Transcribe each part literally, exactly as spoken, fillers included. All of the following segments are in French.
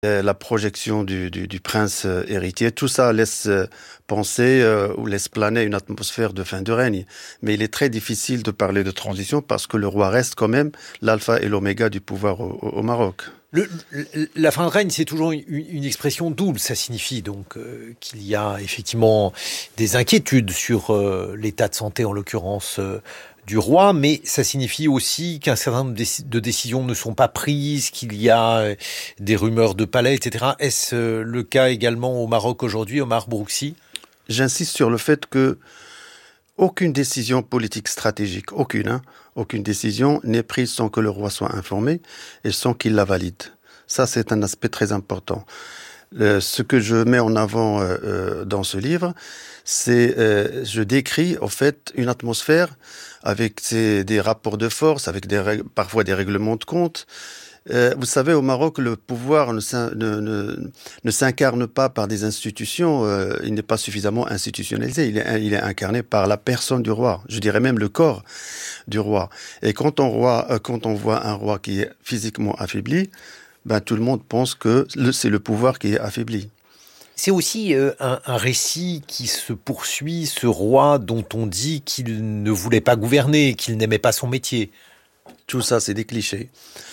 euh, la projection du, du, du prince euh, héritier, tout ça laisse euh, penser euh, ou laisse planer une atmosphère de fin de règne. Mais il est très difficile de parler de transition parce que le roi reste quand même l'alpha et l'oméga du pouvoir au, au au Maroc. Le, le- la fin de règne, c'est toujours une, une expression double. Ça signifie donc euh, qu'il y a effectivement des inquiétudes sur euh, l'état de santé, en l'occurrence, euh, du roi, mais ça signifie aussi qu'un certain nombre de de décisions ne sont pas prises, qu'il y a euh, des rumeurs de palais, et cetera. Est-ce euh, le cas également au Maroc aujourd'hui, Omar Brouksi? J'insiste sur le fait que aucune décision politique stratégique, aucune, hein, aucune décision n'est prise sans que le roi soit informé et sans qu'il la valide. Ça, c'est un aspect très important. Le- ce que je mets en avant euh, euh, dans ce livre, c'est, euh, je décris en fait une atmosphère avec ces- des rapports de force, avec des règles- parfois des règlements de compte. Euh, vous savez, au Maroc, le pouvoir ne, s'in- ne, ne- ne s'incarne pas par des institutions, euh, il n'est pas suffisamment institutionnalisé, il est, il est incarné par la personne du roi, je dirais même le corps du roi. Et quand on, roi, euh, quand on voit un roi qui est physiquement affaibli, ben, tout le monde pense que le- c'est le pouvoir qui est affaibli. C'est aussi euh, un, un récit qui se poursuit, ce roi dont on dit qu'il ne voulait pas gouverner, qu'il n'aimait pas son métier. Tout ça, c'est des clichés.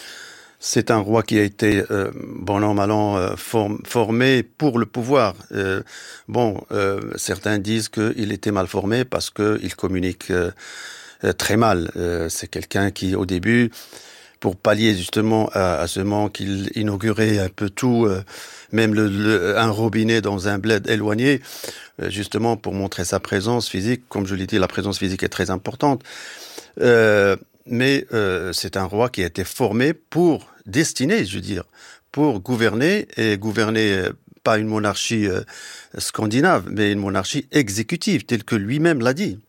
C'est un roi qui a été, euh, bon an, mal an, euh, form- formé pour le pouvoir. Euh, bon, euh, certains disent qu'il était mal formé parce qu'il communique euh, euh, très mal. Euh, c'est quelqu'un qui, au début, pour pallier justement à, à ce manque, il inaugurait un peu tout, euh, même le, le- un robinet dans un bled éloigné, euh, justement pour montrer sa présence physique. Comme je l'ai dit, la présence physique est très importante. Euh, mais euh, c'est un roi qui a été formé pour, destiné, je veux dire, pour gouverner, et gouverner euh, pas une monarchie euh, scandinave, mais une monarchie exécutive, telle que lui-même l'a dit.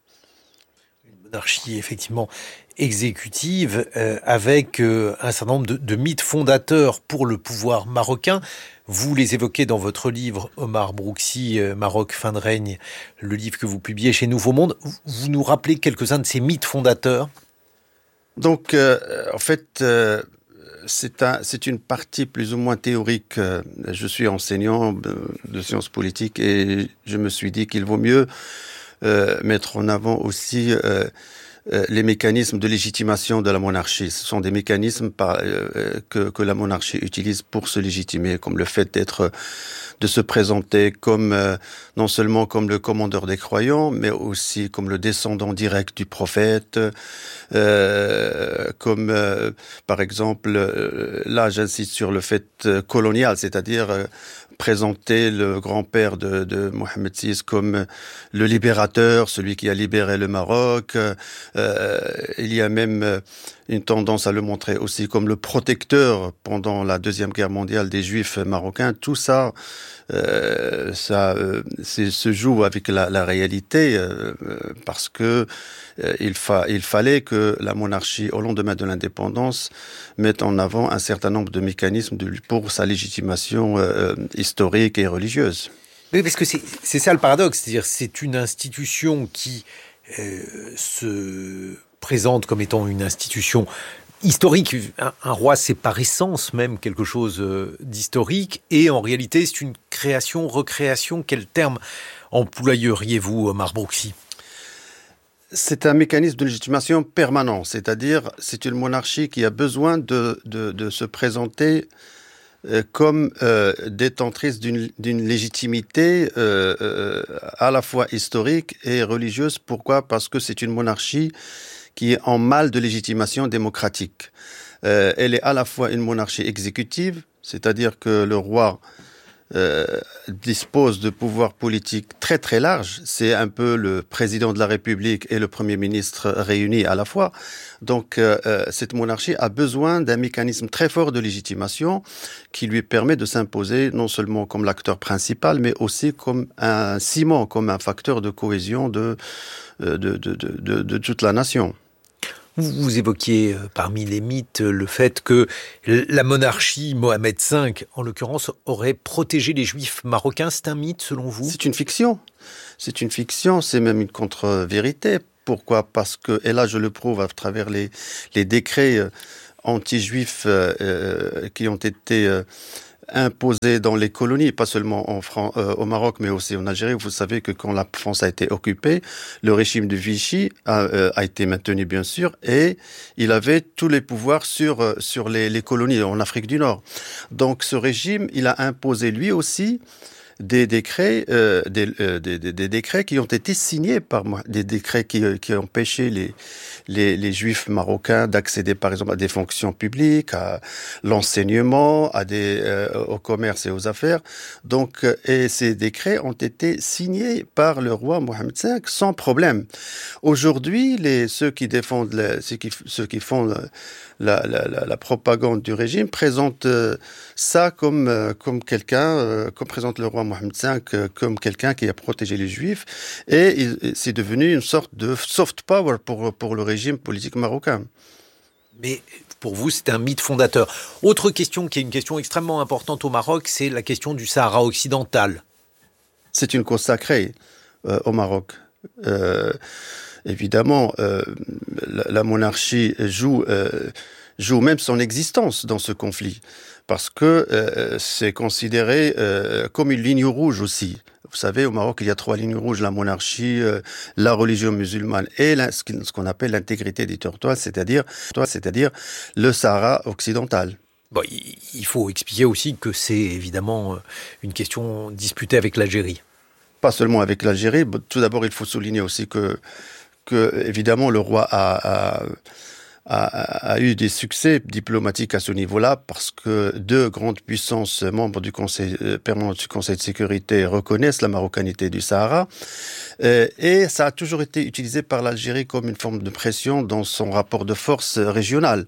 Monarchie effectivement exécutive euh, avec euh, un certain nombre de, de mythes fondateurs pour le pouvoir marocain. Vous les évoquez dans votre livre, Omar Brouksi, euh, Maroc, fin de règne, le livre que vous publiez chez Nouveau Monde. Vous vous nous rappelez quelques-uns de ces mythes fondateurs? Donc, euh, en fait, euh, c'est un, c'est une partie plus ou moins théorique. Euh, Je suis enseignant de, de sciences politiques et je me suis dit qu'il vaut mieux euh, mettre en avant aussi euh, euh, les mécanismes de légitimation de la monarchie. Ce sont des mécanismes par, euh, que, que la monarchie utilise pour se légitimer, comme le fait d'être, de se présenter comme euh, non seulement comme le commandeur des croyants, mais aussi comme le descendant direct du prophète, euh, comme euh, par exemple, euh, là j'insiste sur le fait euh, colonial, c'est-à-dire euh, présenter le grand-père de, de Mohamed six comme le libérateur, celui qui a libéré le Maroc. Euh, il y a même euh, une tendance à le montrer aussi comme le protecteur pendant la Deuxième Guerre mondiale des Juifs marocains. Tout ça, euh, ça euh, c'est- se joue avec la, la réalité euh, euh, parce que euh, il, fa- il fallait que la monarchie, au lendemain de l'indépendance, mette en avant un certain nombre de mécanismes de, pour sa légitimation euh, historique et religieuse. Oui, parce que c'est c'est ça le paradoxe, c'est-à-dire c'est une institution qui euh, se présente comme étant une institution historique. Un, un roi, c'est par essence même quelque chose euh, d'historique, et en réalité, c'est une création, recréation. Quel terme employeriez-vous, Omar Brouksi? C'est un mécanisme de légitimation permanent, c'est-à-dire c'est une monarchie qui a besoin de, de, de se présenter euh, comme euh, détentrice d'une d'une légitimité euh, euh, à la fois historique et religieuse. Pourquoi? Parce que c'est une monarchie qui est en mal de légitimation démocratique. Euh, elle est à la fois une monarchie exécutive, c'est-à-dire que le roi euh, dispose de pouvoirs politiques très très larges. C'est un peu le président de la République et le Premier ministre réunis à la fois. Donc euh, euh, cette monarchie a besoin d'un mécanisme très fort de légitimation qui lui permet de s'imposer non seulement comme l'acteur principal, mais aussi comme un ciment, comme un facteur de cohésion de, de, de, de, de, de toute la nation. Vous, vous évoquiez euh, parmi les mythes le fait que la monarchie Mohamed cinq, en l'occurrence, aurait protégé les juifs marocains. C'est un mythe selon vous? C'est une fiction. C'est une fiction, c'est même une contre-vérité. Pourquoi? Parce que, et là je le prouve à travers les, les décrets euh, anti-juifs euh, euh, qui ont été euh, imposé dans les colonies, pas seulement en Fran- euh, au Maroc, mais aussi en Algérie. Vous savez que quand la France a été occupée, le régime de Vichy a, euh, a été maintenu, bien sûr, et il avait tous les pouvoirs sur, euh, sur les, les colonies en Afrique du Nord. Donc ce régime, il a imposé lui aussi des décrets, euh, des, euh, des, des, des décrets qui ont été signés par moi, des décrets qui, qui empêchaient les, les, les Juifs marocains d'accéder, par exemple, à des fonctions publiques, à l'enseignement, à des, euh, au commerce et aux affaires. Donc, et ces décrets ont été signés par le roi Mohammed cinq sans problème. Aujourd'hui, les ceux qui défendent, les, ceux qui, ceux qui font le, La, la, la, la propagande du régime présente euh, ça comme, euh, comme quelqu'un, euh, comme présente le roi Mohammed cinq, euh, comme quelqu'un qui a protégé les Juifs. Et il, c'est devenu une sorte de soft power pour, pour le régime politique marocain. Mais pour vous, c'est un mythe fondateur. Autre question qui est une question extrêmement importante au Maroc, c'est la question du Sahara occidental. C'est une cause sacrée euh, au Maroc. Euh, Évidemment, euh, la, la monarchie joue, euh, joue même son existence dans ce conflit, parce que euh, c'est considéré euh, comme une ligne rouge aussi. Vous savez, au Maroc, il y a trois lignes rouges, la monarchie, euh, la religion musulmane et la, ce qu'on appelle l'intégrité du territoire, c'est-à-dire, c'est-à-dire le Sahara occidental. Bon, il faut expliquer aussi que c'est évidemment une question disputée avec l'Algérie. Pas seulement avec l'Algérie. Tout d'abord, il faut souligner aussi que que, évidemment, le roi a, a, a, a eu des succès diplomatiques à ce niveau-là, parce que deux grandes puissances membres du Conseil euh, permanent du Conseil de sécurité reconnaissent la marocanité du Sahara. Euh, et ça a toujours été utilisé par l'Algérie comme une forme de pression dans son rapport de force régional.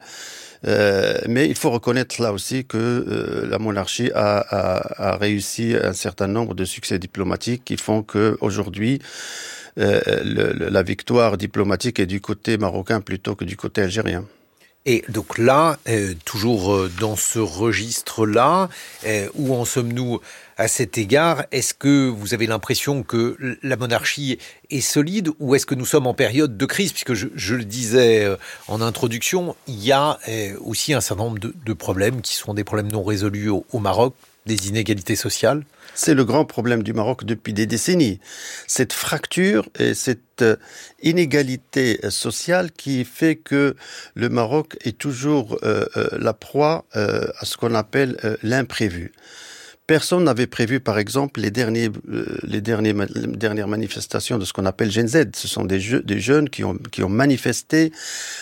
Euh, mais il faut reconnaître là aussi que euh, la monarchie a, a, a réussi un certain nombre de succès diplomatiques qui font qu'aujourd'hui, Euh, le, la victoire diplomatique est du côté marocain plutôt que du côté algérien. Et donc là, euh, toujours dans ce registre-là, euh, où en sommes-nous à cet égard? Est-ce que vous avez l'impression que la monarchie est solide, ou est-ce que nous sommes en période de crise? Puisque je, je le disais en introduction, il y a euh, aussi un certain nombre de, de problèmes qui sont des problèmes non résolus au, au Maroc, des inégalités sociales. C'est le grand problème du Maroc depuis des décennies. Cette fracture et cette inégalité sociale qui fait que le Maroc est toujours euh, euh, la proie euh, à ce qu'on appelle euh, l'imprévu. Personne n'avait prévu, par exemple, les, derniers, euh, les, derniers, les dernières manifestations de ce qu'on appelle Gen Z. Ce sont des, jeux, des jeunes qui ont, qui ont manifesté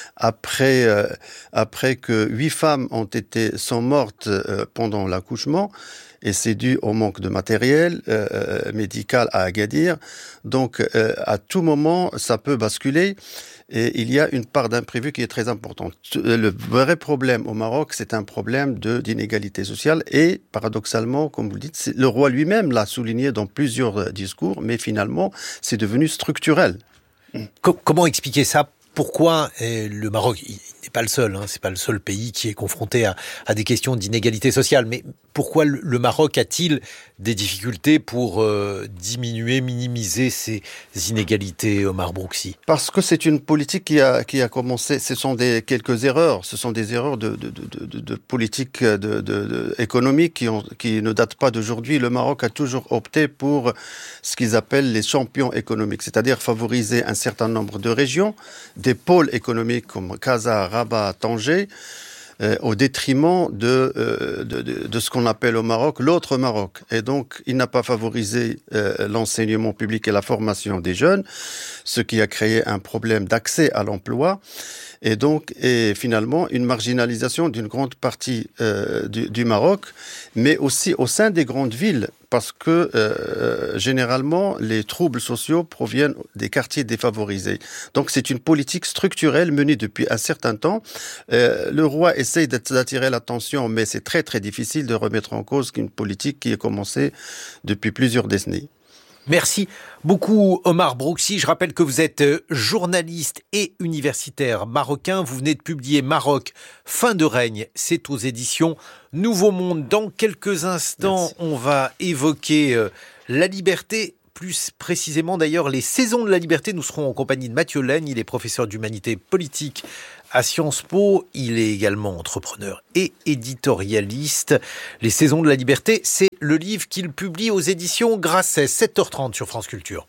après, euh, après que huit femmes ont été, sont mortes euh, pendant l'accouchement. Et c'est dû au manque de matériel euh, médical à Agadir. Donc, euh, à tout moment, ça peut basculer. Et il y a une part d'imprévu qui est très importante. Le vrai problème au Maroc, c'est un problème de, d'inégalité sociale. Et paradoxalement, comme vous le dites, le roi lui-même l'a souligné dans plusieurs discours, mais finalement, c'est devenu structurel. Comment expliquer ça? Pourquoi eh, le Maroc, il n'est pas le seul, hein, c'est pas le seul pays qui est confronté à, à des questions d'inégalité sociale, mais pourquoi le, le Maroc a-t-il des difficultés pour euh, diminuer, minimiser ces inégalités, Omar Broussi? Parce que c'est une politique qui a, qui a commencé, ce sont des, quelques erreurs, ce sont des erreurs de, de, de, de, de politique de, de, de, économique qui, ont, qui ne datent pas d'aujourd'hui. Le Maroc a toujours opté pour ce qu'ils appellent les champions économiques, c'est-à-dire favoriser un certain nombre de régions, des pôles économiques comme Casa, Rabat, Tanger, euh, au détriment de, euh, de, de, de ce qu'on appelle au Maroc l'autre Maroc. Et donc, il n'a pas favorisé euh, l'enseignement public et la formation des jeunes, ce qui a créé un problème d'accès à l'emploi. Et donc, et finalement, une marginalisation d'une grande partie euh, du, du Maroc, mais aussi au sein des grandes villes, parce que euh, généralement, les troubles sociaux proviennent des quartiers défavorisés. Donc, c'est une politique structurelle menée depuis un certain temps. Euh, le roi essaye d'attirer l'attention, mais c'est très, très difficile de remettre en cause une politique qui a commencé depuis plusieurs décennies. Merci beaucoup Omar Broussi. Je rappelle que vous êtes journaliste et universitaire marocain. Vous venez de publier Maroc, fin de règne. C'est aux éditions Nouveau Monde. Dans quelques instants, Merci. On va évoquer euh, la liberté. Plus précisément d'ailleurs les saisons de la liberté. Nous serons en compagnie de Mathieu Laigne, il est professeur d'humanité politique à Sciences Po. Il est également entrepreneur et éditorialiste. Les Saisons de la Liberté, c'est le livre qu'il publie aux éditions Grasset, sept heures trente sur France Culture.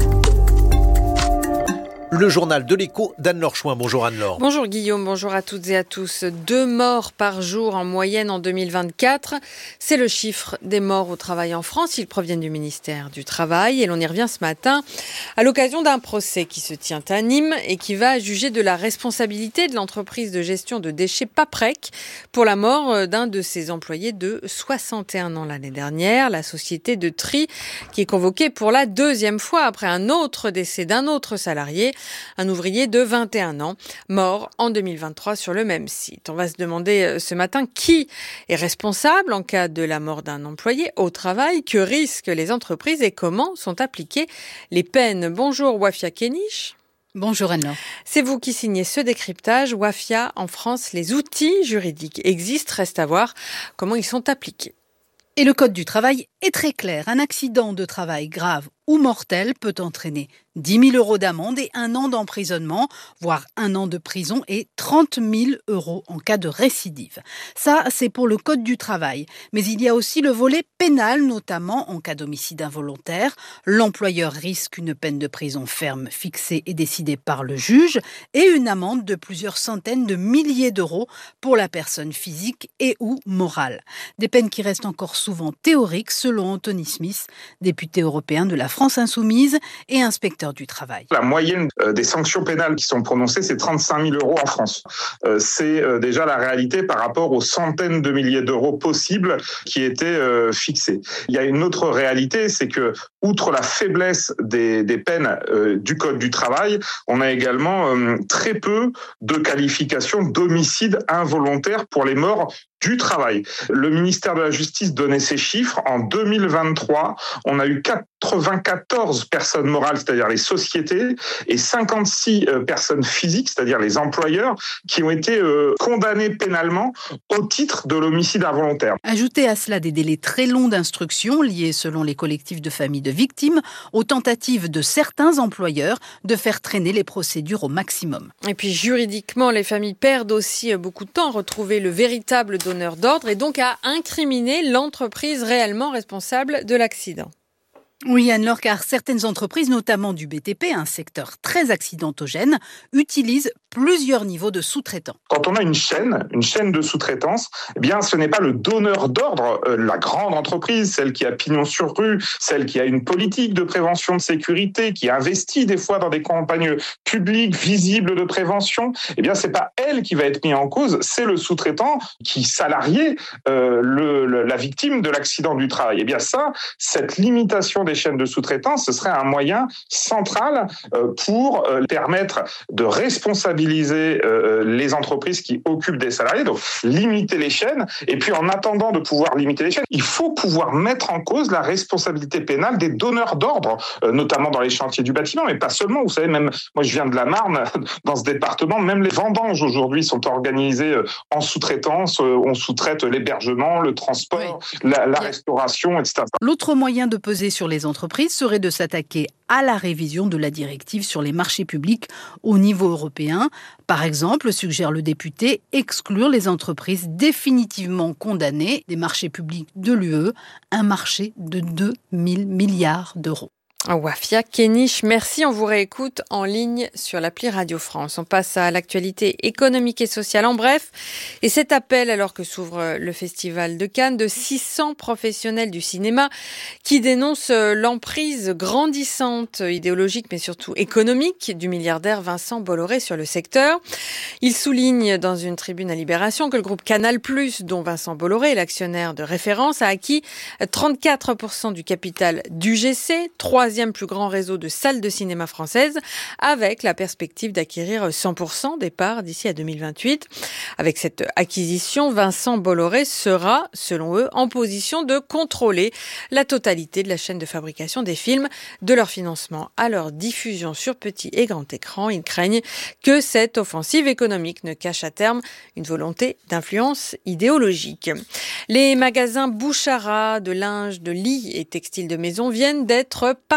Le journal de l'écho d'Anne-Laure Chouin. Bonjour Anne-Laure. Bonjour Guillaume, bonjour à toutes et à tous. Deux morts par jour en moyenne en deux mille vingt-quatre. C'est le chiffre des morts au travail en France. Ils proviennent du ministère du Travail et l'on y revient ce matin à l'occasion d'un procès qui se tient à Nîmes et qui va juger de la responsabilité de l'entreprise de gestion de déchets Paprec pour la mort d'un de ses employés de soixante et un ans l'année dernière. La société de tri qui est convoquée pour la deuxième fois après un autre décès d'un autre salarié. Un ouvrier de vingt et un ans, mort en deux mille vingt-trois sur le même site. On va se demander ce matin qui est responsable en cas de la mort d'un employé au travail, que risquent les entreprises et comment sont appliquées les peines. Bonjour Wafia Kenich. Bonjour Anne-Laure. C'est vous qui signez ce décryptage. Wafia, en France, les outils juridiques existent, reste à voir comment ils sont appliqués. Et le Code du travail est très clair. Un accident de travail grave ou mortel peut entraîner dix mille euros d'amende et un an d'emprisonnement, voire un an de prison et trente mille euros en cas de récidive. Ça, c'est pour le Code du travail. Mais il y a aussi le volet pénal, notamment en cas d'homicide involontaire. L'employeur risque une peine de prison ferme fixée et décidée par le juge et une amende de plusieurs centaines de milliers d'euros pour la personne physique et ou morale. Des peines qui restent encore souvent théoriques, selon Anthony Smith, député européen de la France Insoumise et inspecteur du travail. La moyenne des sanctions pénales qui sont prononcées, c'est trente-cinq mille euros en France. C'est déjà la réalité par rapport aux centaines de milliers d'euros possibles qui étaient fixés. Il y a une autre réalité, c'est que, outre la faiblesse des, des peines du Code du travail, on a également très peu de qualifications d'homicide involontaire pour les morts du travail. Le ministère de la Justice donnait ces chiffres. En deux mille vingt-trois, on a eu quatre-vingt-quatorze personnes morales, c'est-à-dire les sociétés, et cinquante-six personnes physiques, c'est-à-dire les employeurs, qui ont été euh, condamnées pénalement au titre de l'homicide involontaire. Ajoutez à cela des délais très longs d'instruction liés, selon les collectifs de familles de victimes, aux tentatives de certains employeurs de faire traîner les procédures au maximum. Et puis juridiquement, les familles perdent aussi beaucoup de temps à retrouver le véritable donneur d'ordre et donc à incriminer l'entreprise réellement responsable de l'accident. Oui, Anne-Laure, car certaines entreprises, notamment du B T P, un secteur très accidentogène, utilisent plusieurs niveaux de sous-traitants. Quand on a une chaîne, une chaîne de sous-traitance, eh bien, ce n'est pas le donneur d'ordre, euh, la grande entreprise, celle qui a pignon sur rue, celle qui a une politique de prévention de sécurité, qui investit des fois dans des campagnes publiques, visibles de prévention. Eh bien, c'est pas elle qui va être mise en cause, c'est le sous-traitant qui salarié euh, le, le, la victime de l'accident du travail. Eh bien, ça, cette limitation des chaînes de sous-traitance, ce serait un moyen central euh, pour euh, permettre de responsabiliser euh, les entreprises qui occupent des salariés, donc limiter les chaînes. Et puis en attendant de pouvoir limiter les chaînes, il faut pouvoir mettre en cause la responsabilité pénale des donneurs d'ordre, euh, notamment dans les chantiers du bâtiment, mais pas seulement. Vous savez, même moi je viens de la Marne, dans ce département, même les vendanges aujourd'hui sont organisées euh, en sous-traitance. Euh, on sous-traite l'hébergement, le transport, oui. la, la restauration, et cetera. L'autre moyen de peser sur les entreprises serait de s'attaquer à la révision de la directive sur les marchés publics au niveau européen. Par exemple, suggère le député, exclure les entreprises définitivement condamnées des marchés publics de l'U E, un marché de deux mille milliards d'euros. Wafia Kenich, merci. On vous réécoute en ligne sur l'appli Radio France. On passe à l'actualité économique et sociale en bref. Et cet appel, alors que s'ouvre le Festival de Cannes, de six cents professionnels du cinéma qui dénoncent l'emprise grandissante, idéologique mais surtout économique, du milliardaire Vincent Bolloré sur le secteur. Il souligne dans une tribune à Libération que le groupe Canal+, dont Vincent Bolloré est l'actionnaire de référence, a acquis trente-quatre pour cent du capital d'U G C, troisième plus grand réseau de salles de cinéma françaises, avec la perspective d'acquérir cent pour cent des parts d'ici à deux mille vingt-huit. Avec cette acquisition, Vincent Bolloré sera, selon eux, en position de contrôler la totalité de la chaîne de fabrication des films, de leur financement à leur diffusion sur petit et grand écran. Ils craignent que cette offensive économique ne cache à terme une volonté d'influence idéologique. Les magasins Bouchara de linge, de lits et textiles de maison viennent d'être par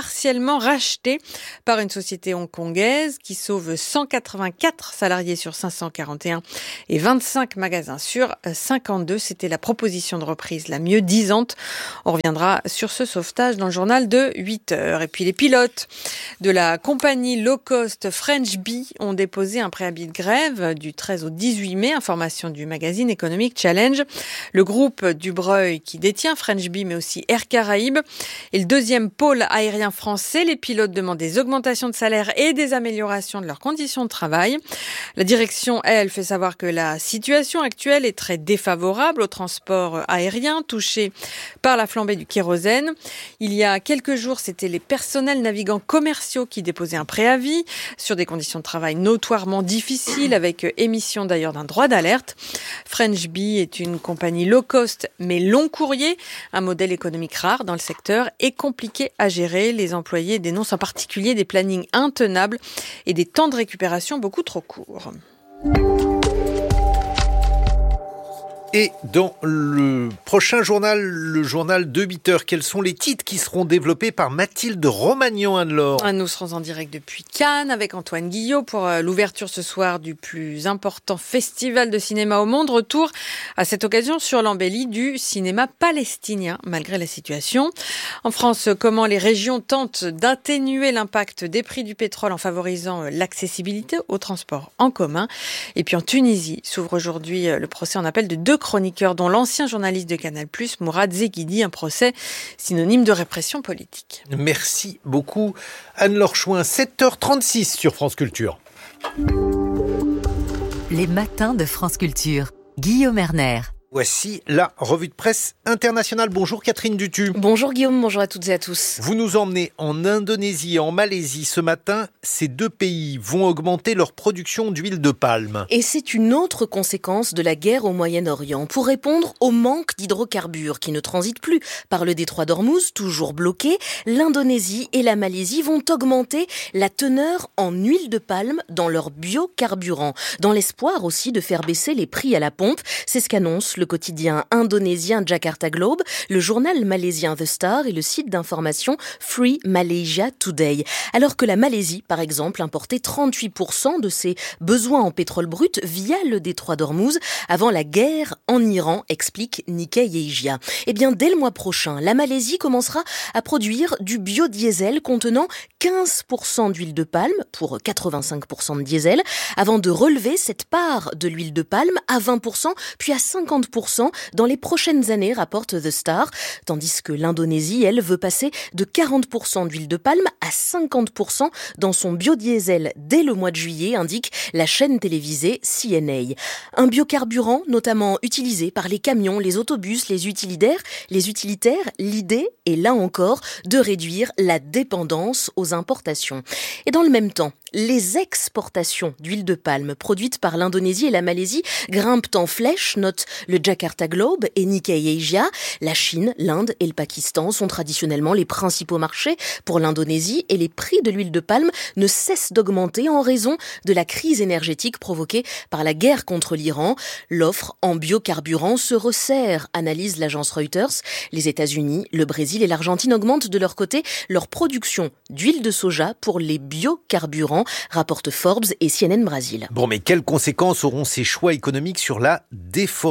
partiellement racheté par une société hongkongaise qui sauve cent quatre-vingt-quatre salariés sur cinq cent quarante et un et vingt-cinq magasins sur cinquante-deux. C'était la proposition de reprise la mieux disante. On reviendra sur ce sauvetage dans le journal de huit heures. Et puis les pilotes de la compagnie low cost French Bee ont déposé un préavis de grève du treize au dix-huit mai, information du magazine Economic Challenge. Le groupe du Breuil qui détient French Bee mais aussi Air Caraïbes est le deuxième pôle aérien français. Les pilotes demandent des augmentations de salaire et des améliorations de leurs conditions de travail. La direction, elle, fait savoir que la situation actuelle est très défavorable au transport aérien touché par la flambée du kérosène. Il y a quelques jours, c'était les personnels navigants commerciaux qui déposaient un préavis sur des conditions de travail notoirement difficiles avec émission d'ailleurs d'un droit d'alerte. French Bee est une compagnie low cost mais long courrier, un modèle économique rare dans le secteur et compliqué à gérer. Les employés dénoncent en particulier des plannings intenables et des temps de récupération beaucoup trop courts. Et dans le prochain journal, le journal de huit heures, quels sont les titres qui seront développés par Mathilde Romagnan, Anne-Laure ? Nous serons en direct depuis Cannes avec Antoine Guillot pour l'ouverture ce soir du plus important festival de cinéma au monde. Retour à cette occasion sur l'embellie du cinéma palestinien, malgré la situation. En France, comment les régions tentent d'atténuer l'impact des prix du pétrole en favorisant l'accessibilité au transport en commun. Et puis en Tunisie, s'ouvre aujourd'hui le procès en appel de deux chroniqueurs, dont l'ancien journaliste de Canal+, Mourad Zeghidi, un procès synonyme de répression politique. Merci beaucoup Anne-Laure Chouin, sept heures trente-six sur France Culture. Les matins de France Culture, Guillaume Erner. Voici la revue de presse internationale. Bonjour Catherine Dutu. Bonjour Guillaume, bonjour à toutes et à tous. Vous nous emmenez en Indonésie et en Malaisie ce matin. Ces deux pays vont augmenter leur production d'huile de palme. Et c'est une autre conséquence de la guerre au Moyen-Orient. Pour répondre au manque d'hydrocarbures qui ne transitent plus par le détroit d'Ormuz, toujours bloqué, l'Indonésie et la Malaisie vont augmenter la teneur en huile de palme dans leurs biocarburants, dans l'espoir aussi de faire baisser les prix à la pompe. C'est ce qu'annonce le quotidien indonésien Jakarta Globe, le journal malaisien The Star et le site d'information Free Malaysia Today. Alors que la Malaisie, par exemple, importait trente-huit pour cent de ses besoins en pétrole brut via le détroit d'Ormuz avant la guerre en Iran, explique Nikkei Asia. Eh bien, dès le mois prochain, la Malaisie commencera à produire du biodiesel contenant quinze pour cent d'huile de palme pour quatre-vingt-cinq pour cent de diesel, avant de relever cette part de l'huile de palme à vingt pour cent, puis à cinquante pour cent dans les prochaines années, rapporte The Star, tandis que l'Indonésie, elle, veut passer de quarante pour cent d'huile de palme à cinquante pour cent dans son biodiesel dès le mois de juillet, indique la chaîne télévisée C N A. Un biocarburant notamment utilisé par les camions, les autobus, les utilitaires, les utilitaires, l'idée est là encore de réduire la dépendance aux importations. Et dans le même temps, les exportations d'huile de palme produites par l'Indonésie et la Malaisie grimpent en flèche, note le Jakarta Globe et Nikkei Asia. La Chine, l'Inde et le Pakistan sont traditionnellement les principaux marchés pour l'Indonésie et les prix de l'huile de palme ne cessent d'augmenter en raison de la crise énergétique provoquée par la guerre contre l'Iran. L'offre en biocarburants se resserre, analyse l'agence Reuters. Les États-Unis, le Brésil et l'Argentine augmentent de leur côté leur production d'huile de soja pour les biocarburants, rapporte Forbes et C N N Brésil. Bon, mais quelles conséquences auront ces choix économiques sur la déforestation ?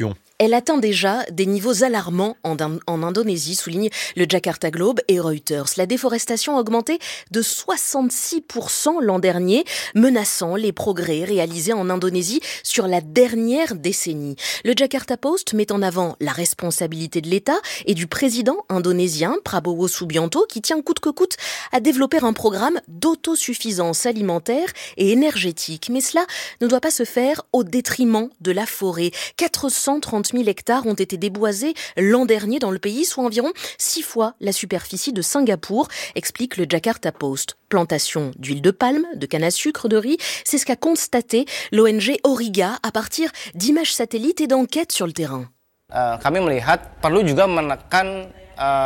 Elle atteint déjà des niveaux alarmants en, en Indonésie, souligne le Jakarta Globe et Reuters. La déforestation a augmenté de soixante-six pour cent l'an dernier, menaçant les progrès réalisés en Indonésie sur la dernière décennie. Le Jakarta Post met en avant la responsabilité de l'État et du président indonésien Prabowo Subianto qui tient coûte que coûte à développer un programme d'autosuffisance alimentaire et énergétique. Mais cela ne doit pas se faire au détriment de la forêt. quatre cent trente mille hectares ont été déboisés l'an dernier dans le pays, soit environ six fois la superficie de Singapour, explique le Jakarta Post. Plantation d'huile de palme, de canne à sucre, de riz, c'est ce qu'a constaté l'O N G Origa à partir d'images satellites et d'enquêtes sur le terrain. Uh, kami melihat perlu juga menekan uh,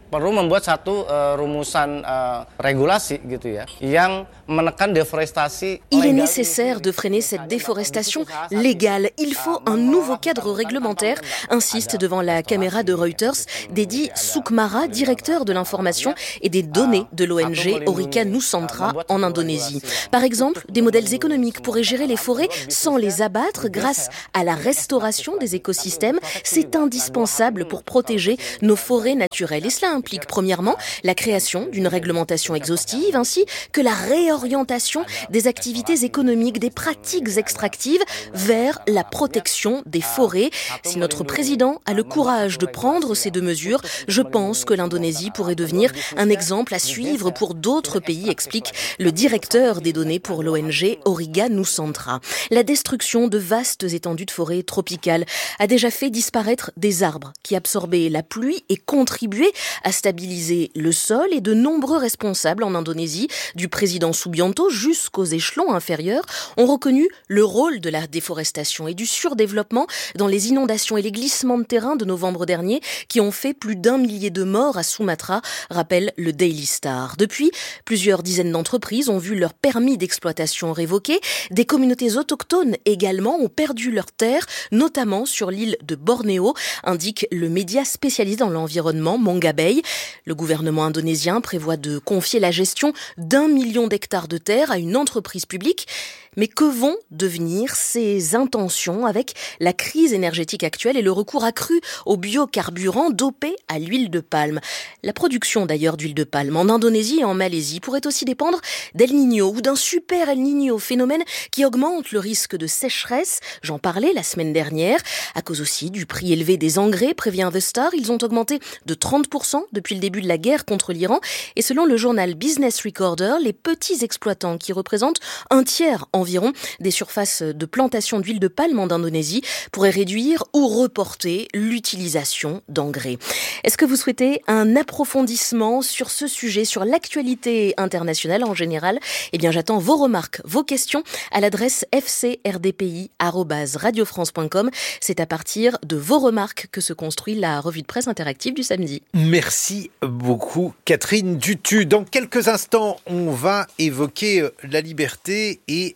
perlu membuat satu uh, rumusan uh, regulasi gitu ya yang menekan déforestation. Il est nécessaire de freiner cette déforestation légale. Il faut un nouveau cadre réglementaire, insiste devant la caméra de Reuters Dedi Sukmara, directeur de l'information et des données de l'O N G Orica Nusantara en Indonésie. Par exemple, des modèles économiques pourraient gérer les forêts sans les abattre grâce à la restauration des écosystèmes. C'est indispensable pour protéger nos forêts naturelles. Et cela implique premièrement la création d'une réglementation exhaustive ainsi que la réorientation des activités économiques, des pratiques extractives vers la protection des forêts. Si notre président a le courage de prendre ces deux mesures, je pense que l'Indonésie pourrait devenir un exemple à suivre pour d'autres pays, explique le directeur des données pour l'O N G Orica Nusantara. La destruction de vastes étendues de forêts tropicales a déjà fait disparaître des arbres qui absorbaient la pluie et contribuaient à stabiliser le sol, et de nombreux responsables en Indonésie, du président Subianto jusqu'aux échelons inférieurs, ont reconnu le rôle de la déforestation et du surdéveloppement dans les inondations et les glissements de terrain de novembre dernier qui ont fait plus d'un millier de morts à Sumatra, rappelle le Daily Star. Depuis, plusieurs dizaines d'entreprises ont vu leur permis d'exploitation révoqué. Des communautés autochtones également ont perdu leurs terres, notamment sur l'île de Bornéo, indique le média spécialisé dans l'environnement Manga Bay. Le gouvernement indonésien prévoit de confier la gestion d'un million d'hectares de terre à une entreprise publique. Mais que vont devenir ces intentions avec la crise énergétique actuelle et le recours accru aux biocarburants dopés à l'huile de palme? La production d'ailleurs d'huile de palme en Indonésie et en Malaisie pourrait aussi dépendre d'El Niño ou d'un super El Niño, phénomène qui augmente le risque de sécheresse. J'en parlais la semaine dernière. À cause aussi du prix élevé des engrais, prévient The Star, ils ont augmenté de trente pour cent depuis le début de la guerre contre l'Iran. Et selon le journal Business Recorder, les petits exploitants qui représentent un tiers environ des surfaces de plantation d'huile de palme en Indonésie pourraient réduire ou reporter l'utilisation d'engrais. Est-ce que vous souhaitez un approfondissement sur ce sujet, sur l'actualité internationale en général? Eh bien, j'attends vos remarques, vos questions à l'adresse f c r d p i arobase radio france point com. C'est à partir de vos remarques que se construit la revue de presse interactive du samedi. Merci beaucoup, Catherine Dutu. Dans quelques instants, on va évoquer la liberté et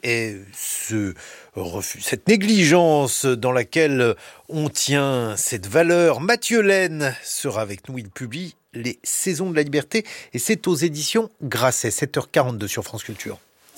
ce refus, cette négligence dans laquelle on tient cette valeur. Mathieu Laine sera avec nous. Il publie Les Saisons de la Liberté et c'est aux éditions Grasset, sept heures quarante-deux sur France Culture.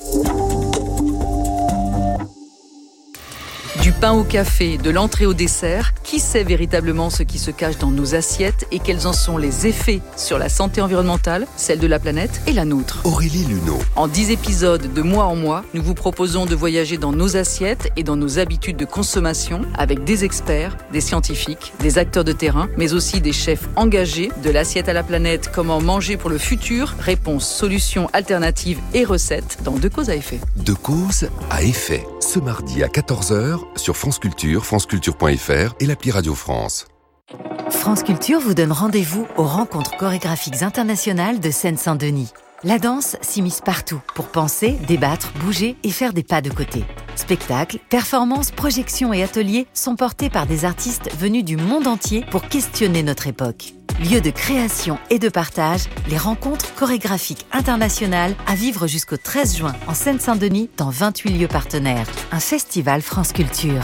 Du pain au café, de l'entrée au dessert, qui sait véritablement ce qui se cache dans nos assiettes et quels en sont les effets sur la santé environnementale, celle de la planète et la nôtre? Aurélie Luneau. En dix épisodes de mois en mois, nous vous proposons de voyager dans nos assiettes et dans nos habitudes de consommation avec des experts, des scientifiques, des acteurs de terrain, mais aussi des chefs engagés. De l'assiette à la planète, comment manger pour le futur? Réponses, solutions, alternatives et recettes dans De Cause à Effet. De Cause à Effet, ce mardi à quatorze heures sur France Culture, franceculture point f r et l'appli Radio France. France Culture vous donne rendez-vous aux rencontres chorégraphiques internationales de Seine-Saint-Denis. La danse s'immisce partout pour penser, débattre, bouger et faire des pas de côté. Spectacles, performances, projections et ateliers sont portés par des artistes venus du monde entier pour questionner notre époque. Lieu de création et de partage, les rencontres chorégraphiques internationales à vivre jusqu'au treize juin en Seine-Saint-Denis dans vingt-huit lieux partenaires. Un festival France Culture.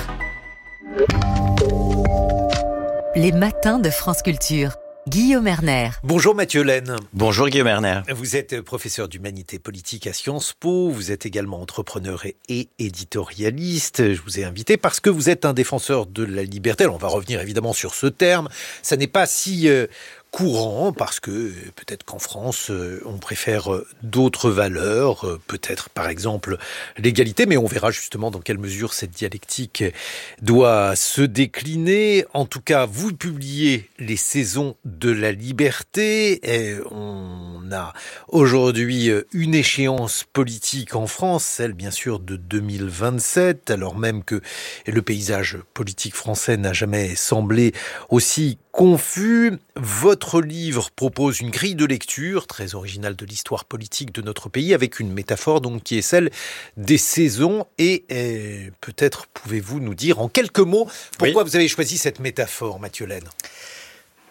Les matins de France Culture. Guillaume Erner. Bonjour Mathieu Laine. Bonjour Guillaume Erner. Vous êtes professeur d'humanité politique à Sciences Po, vous êtes également entrepreneur et, et éditorialiste. Je vous ai invité parce que vous êtes un défenseur de la liberté. Alors on va revenir évidemment sur ce terme. Ça n'est pas si euh, courant parce que peut-être qu'en France euh, on préfère euh, d'autres valeurs, euh, peut-être par exemple l'égalité, mais on verra justement dans quelle mesure cette dialectique doit se décliner. En tout cas, vous publiez Les Saisons de la Liberté et on a aujourd'hui une échéance politique en France, celle bien sûr de deux mille vingt-sept, alors même que le paysage politique français n'a jamais semblé aussi confus. Votre livre propose une grille de lecture très originale de l'histoire politique de notre pays avec une métaphore donc qui est celle des saisons et, et peut-être pouvez-vous nous dire en quelques mots pourquoi oui. vous avez choisi cette métaphore, Mathieu Laine?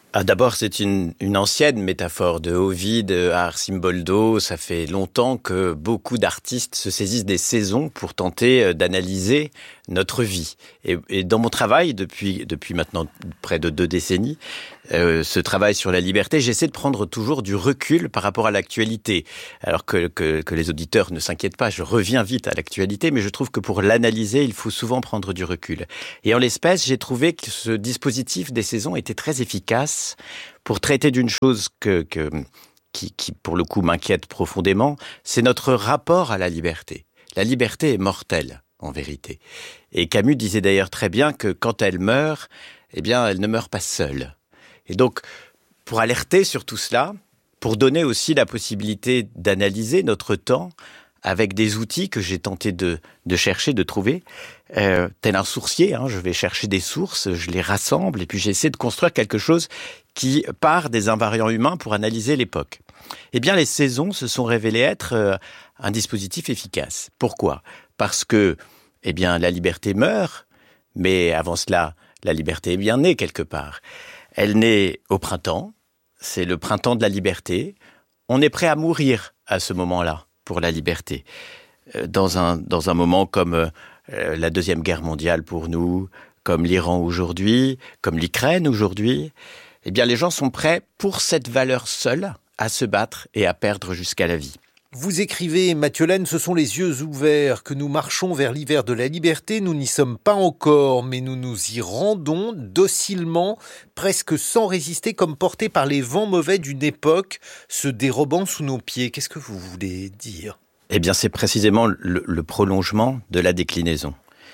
Ah, d'abord, c'est une, une ancienne métaphore de Ovide à Arcimboldo. Ça fait longtemps que beaucoup d'artistes se saisissent des saisons pour tenter d'analyser notre vie. Et, et dans mon travail, depuis, depuis maintenant près de deux décennies, euh, ce travail sur la liberté, j'essaie de prendre toujours du recul par rapport à l'actualité. Alors que, que, que les auditeurs ne s'inquiètent pas, je reviens vite à l'actualité, mais je trouve que pour l'analyser, il faut souvent prendre du recul. Et en l'espèce, j'ai trouvé que ce dispositif des saisons était très efficace pour traiter d'une chose que, que, qui, qui, pour le coup, m'inquiète profondément, c'est notre rapport à la liberté. La liberté est mortelle, en vérité. Et Camus disait d'ailleurs très bien que quand elle meurt, eh bien, elle ne meurt pas seule. Et donc, pour alerter sur tout cela, pour donner aussi la possibilité d'analyser notre temps avec des outils que j'ai tenté de, de chercher, de trouver, euh, tel un sourcier, hein, je vais chercher des sources, je les rassemble, et puis j'essaie de construire quelque chose qui part des invariants humains pour analyser l'époque. Eh bien, les saisons se sont révélées être euh, un dispositif efficace. Pourquoi ? Parce que, eh bien, la liberté meurt, mais avant cela, la liberté est bien née quelque part. Elle naît au printemps, c'est le printemps de la liberté. On est prêt à mourir à ce moment-là pour la liberté. Dans un, dans un moment comme euh, la Deuxième Guerre mondiale pour nous, comme l'Iran aujourd'hui, comme l'Ukraine aujourd'hui, eh bien les gens sont prêts pour cette valeur seule à se battre et à perdre jusqu'à la vie. Vous écrivez, Mathieu Laine, ce sont les yeux ouverts que nous marchons vers l'hiver de la liberté. Nous n'y sommes pas encore, mais nous nous y rendons docilement, presque sans résister, comme portés par les vents mauvais d'une époque, se dérobant sous nos pieds. Qu'est-ce que vous voulez dire ? Eh bien, c'est précisément le, le prolongement de la déclinaison.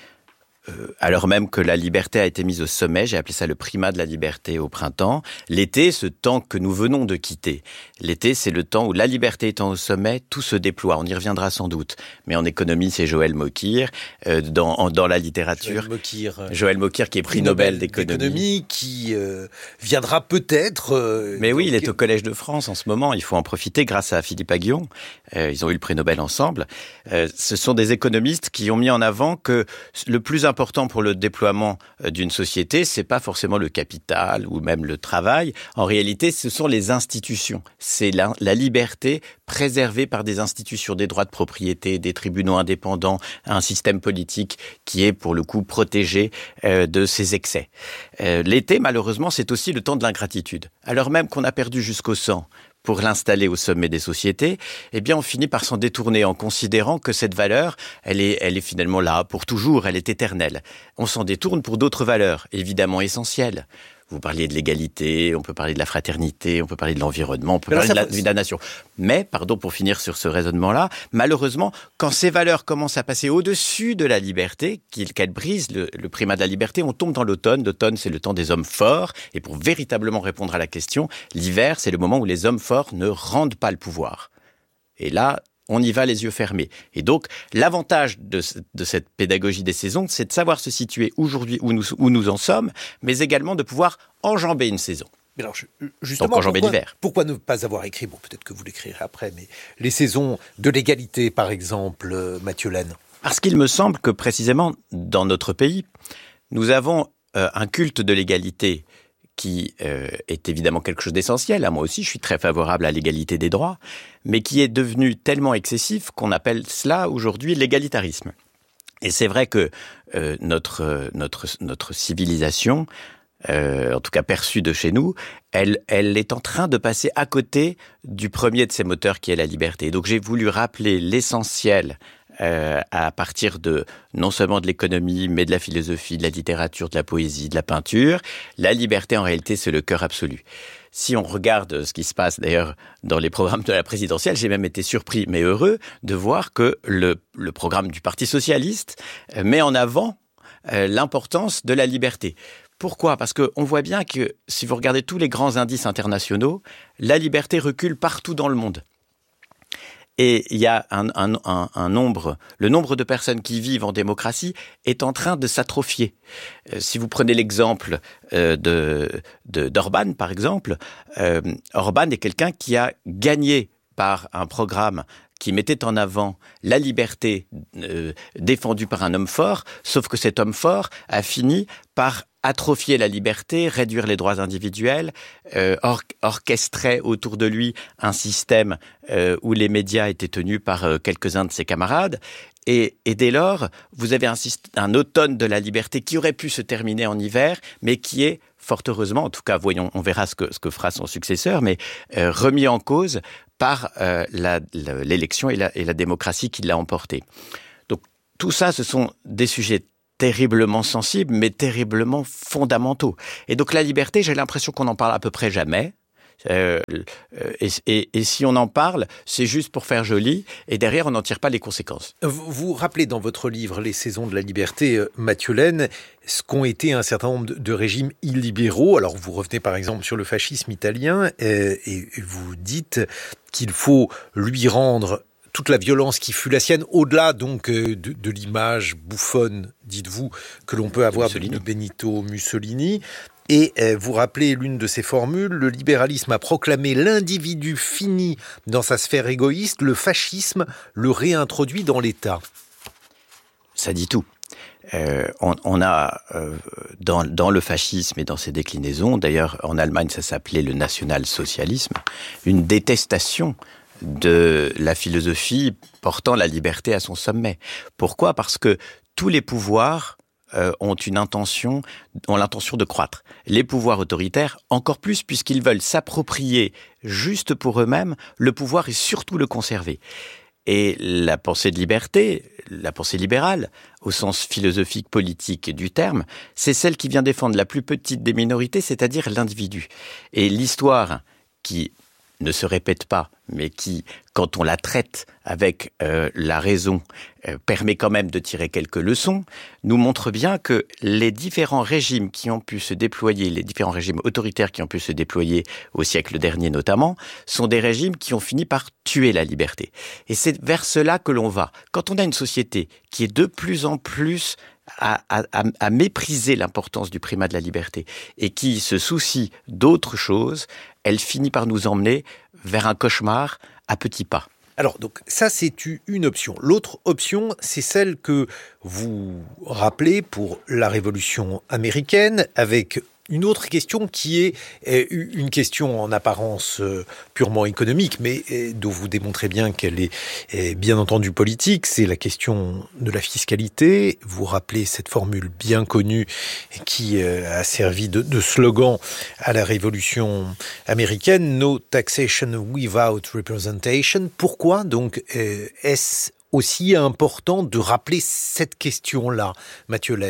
Euh, alors même que la liberté a été mise au sommet, j'ai appelé ça le primat de la liberté au printemps. L'été, ce temps que nous venons de quitter. L'été, c'est le temps où la liberté étant au sommet, tout se déploie. On y reviendra sans doute. Mais en économie, c'est Joël Mokyr. Euh, dans, en, dans la littérature, Joël Mokyr, euh, Joël Mokyr qui est prix, prix Nobel, Nobel d'économie. d'économie qui euh, viendra peut-être... Euh, Mais oui, il est au Collège de France en ce moment. Il faut en profiter grâce à Philippe Aghion. Euh, ils ont eu le prix Nobel ensemble. Euh, ce sont des économistes qui ont mis en avant que le plus important important pour le déploiement d'une société, c'est pas forcément le capital ou même le travail. En réalité, ce sont les institutions. C'est la, la liberté préservée par des institutions, des droits de propriété, des tribunaux indépendants, un système politique qui est pour le coup protégé euh, de ces excès. Euh, l'été, malheureusement, c'est aussi le temps de l'ingratitude. Alors même qu'on a perdu jusqu'au sang pour l'installer au sommet des sociétés, eh bien, on finit par s'en détourner en considérant que cette valeur, elle est, elle est finalement là pour toujours, elle est éternelle. On s'en détourne pour d'autres valeurs, évidemment essentielles. Vous parliez de l'égalité, on peut parler de la fraternité, on peut parler de l'environnement, on peut parler de la, de la nation. Mais, pardon, pour finir sur ce raisonnement-là, malheureusement, quand ces valeurs commencent à passer au-dessus de la liberté, qu'elles brisent le, le primat de la liberté, on tombe dans l'automne. L'automne, c'est le temps des hommes forts. Et pour véritablement répondre à la question, l'hiver, c'est le moment où les hommes forts ne rendent pas le pouvoir. Et là, on y va les yeux fermés. Et donc, l'avantage de, de cette pédagogie des saisons, c'est de savoir se situer aujourd'hui où nous, où nous en sommes, mais également de pouvoir enjamber une saison. Mais alors, justement, donc enjamber pourquoi, l'hiver. Pourquoi ne pas avoir écrit, bon, peut-être que vous l'écrirez après, mais les saisons de l'égalité, par exemple, euh, Mathieu Laine ? Parce qu'il me semble que, précisément, dans notre pays, nous avons euh, un culte de l'égalité qui euh, est évidemment quelque chose d'essentiel. Moi aussi, je suis très favorable à l'égalité des droits, mais qui est devenu tellement excessif qu'on appelle cela aujourd'hui l'égalitarisme. Et c'est vrai que euh, notre, notre, notre civilisation, euh, en tout cas perçue de chez nous, elle, elle est en train de passer à côté du premier de ces moteurs qui est la liberté. Donc j'ai voulu rappeler l'essentiel Euh, à partir de non seulement de l'économie, mais de la philosophie, de la littérature, de la poésie, de la peinture. La liberté, en réalité, c'est le cœur absolu. Si on regarde ce qui se passe d'ailleurs dans les programmes de la présidentielle, j'ai même été surpris, mais heureux, de voir que le, le programme du Parti socialiste met en avant euh, l'importance de la liberté. Pourquoi ? Parce qu'on voit bien que si vous regardez tous les grands indices internationaux, la liberté recule partout dans le monde. Et il y a un, un, un, un nombre, le nombre de personnes qui vivent en démocratie est en train de s'atrophier. Euh, si vous prenez l'exemple euh, de, de d'Orban, par exemple, euh, Orban est quelqu'un qui a gagné par un programme qui mettait en avant la liberté euh, défendue par un homme fort, sauf que cet homme fort a fini par atrophier la liberté, réduire les droits individuels, euh, or- orchestrait autour de lui un système euh, où les médias étaient tenus par euh, quelques-uns de ses camarades. Et, et dès lors, vous avez un, un automne de la liberté qui aurait pu se terminer en hiver, mais qui est, fort heureusement, en tout cas, voyons, on verra ce que, ce que fera son successeur, mais euh, remis en cause par euh, la, la, l'élection et la, et la démocratie qui l'a emporté. Donc tout ça, ce sont des sujets terriblement sensibles, mais terriblement fondamentaux. Et donc la liberté, j'ai l'impression qu'on n'en parle à peu près jamais. Euh, et, et, et si on en parle, c'est juste pour faire joli, et derrière, on n'en tire pas les conséquences. Vous, vous rappelez dans votre livre « Les saisons de la liberté », Mathieu Laine, ce qu'ont été un certain nombre de, de régimes illibéraux. Alors, vous revenez par exemple sur le fascisme italien, euh, et, et vous dites qu'il faut lui rendre toute la violence qui fut la sienne, au-delà donc de, de l'image bouffonne, dites-vous, que l'on peut avoir Mussolini. de Benito Mussolini. Et euh, vous rappelez l'une de ces formules, le libéralisme a proclamé l'individu fini dans sa sphère égoïste, le fascisme le réintroduit dans l'État. Ça dit tout. Euh, on, on a euh, dans, dans le fascisme et dans ses déclinaisons, d'ailleurs en Allemagne ça s'appelait le national-socialisme, une détestation de la philosophie portant la liberté à son sommet. Pourquoi ? Parce que tous les pouvoirs euh, ont une intention, ont l'intention de croître. Les pouvoirs autoritaires, encore plus, puisqu'ils veulent s'approprier juste pour eux-mêmes le pouvoir et surtout le conserver. Et la pensée de liberté, la pensée libérale, au sens philosophique, politique du terme, c'est celle qui vient défendre la plus petite des minorités, c'est-à-dire l'individu. Et l'histoire qui ne se répète pas, mais qui, quand on la traite avec euh, la raison, euh, permet quand même de tirer quelques leçons, nous montre bien que les différents régimes qui ont pu se déployer, les différents régimes autoritaires qui ont pu se déployer au siècle dernier notamment, sont des régimes qui ont fini par tuer la liberté. Et c'est vers cela que l'on va. Quand on a une société qui est de plus en plus À, à, à mépriser l'importance du primat de la liberté et qui se soucie d'autre chose, elle finit par nous emmener vers un cauchemar à petits pas. Alors, donc, ça, c'est une option. L'autre option, c'est celle que vous rappelez pour la Révolution américaine, avec une autre question qui est une question en apparence purement économique, mais dont vous démontrez bien qu'elle est bien entendu politique, c'est la question de la fiscalité. Vous rappelez cette formule bien connue qui a servi de, de slogan à la Révolution américaine, « No taxation without representation ». Pourquoi donc est-ce aussi important de rappeler cette question-là, Mathieu Laine ?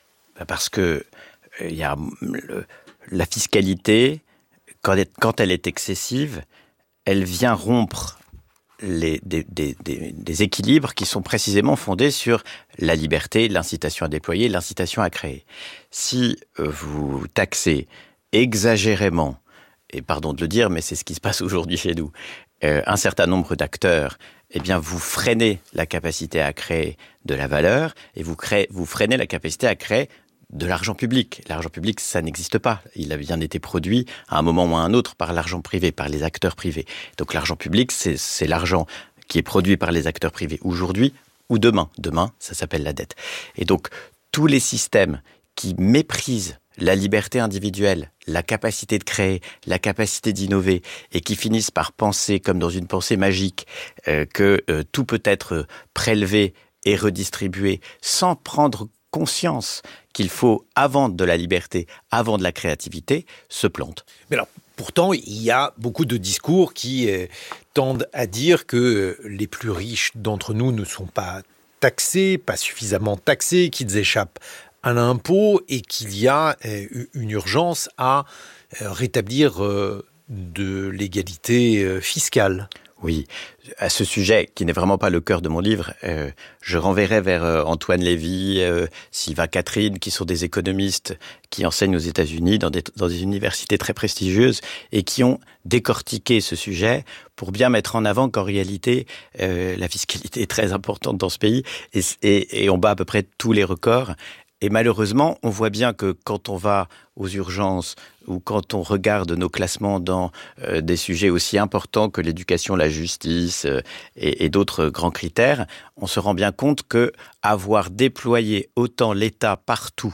Parce que il y a le, la fiscalité, quand elle, quand elle est excessive, elle vient rompre les, des, des, des, des équilibres qui sont précisément fondés sur la liberté, l'incitation à déployer, l'incitation à créer. Si vous taxez exagérément, et pardon de le dire, mais c'est ce qui se passe aujourd'hui chez nous, euh, un certain nombre d'acteurs, eh bien, vous freinez la capacité à créer de la valeur et vous, créez, vous freinez la capacité à créer de l'argent public. L'argent public, ça n'existe pas. Il a bien été produit à un moment ou à un autre par l'argent privé, par les acteurs privés. Donc l'argent public, c'est, c'est l'argent qui est produit par les acteurs privés aujourd'hui ou demain. Demain, ça s'appelle la dette. Et donc, tous les systèmes qui méprisent la liberté individuelle, la capacité de créer, la capacité d'innover, et qui finissent par penser, comme dans une pensée magique, euh, que euh, tout peut être prélevé et redistribué sans prendre conscience qu'il faut, avant de la liberté, avant de la créativité, se plante. Mais alors, pourtant, il y a beaucoup de discours qui euh, tendent à dire que euh, les plus riches d'entre nous ne sont pas taxés, pas suffisamment taxés, qu'ils échappent à l'impôt et qu'il y a euh, une urgence à euh, rétablir euh, de l'égalité euh, fiscale. Oui, à ce sujet, qui n'est vraiment pas le cœur de mon livre, euh, je renverrai vers euh, Antoine Lévy, euh, Sylvain Catherine, qui sont des économistes qui enseignent aux États-Unis dans des, dans des universités très prestigieuses et qui ont décortiqué ce sujet pour bien mettre en avant qu'en réalité, euh, la fiscalité est très importante dans ce pays et, et, et on bat à peu près tous les records. Et malheureusement, on voit bien que quand on va aux urgences ou quand on regarde nos classements dans euh, des sujets aussi importants que l'éducation, la justice euh, et, et d'autres grands critères, on se rend bien compte que avoir déployé autant l'État partout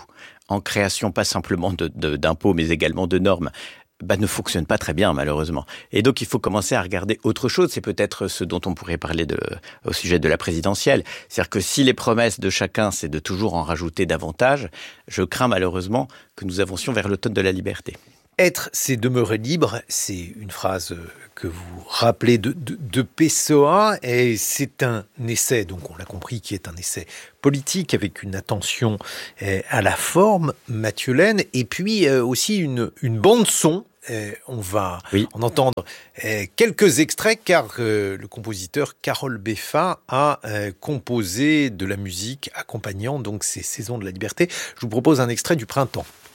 en création pas simplement de, de, d'impôts, mais également de normes, bah, ne fonctionne pas très bien, malheureusement. Et donc, il faut commencer à regarder autre chose. C'est peut-être ce dont on pourrait parler de, au sujet de la présidentielle. C'est-à-dire que si les promesses de chacun, c'est de toujours en rajouter davantage, je crains malheureusement que nous avancions vers l'automne de la liberté. Être, c'est demeurer libre, c'est une phrase que vous rappelez de, de, de Pessoa, et c'est un essai, donc on l'a compris, qui est un essai politique avec une attention à la forme, Mathieu Laine, et puis aussi une, une bande-son. On va oui. en entendre quelques extraits, car le compositeur Carole Beffa a composé de la musique accompagnant donc ces saisons de la liberté. Je vous propose un extrait du Printemps.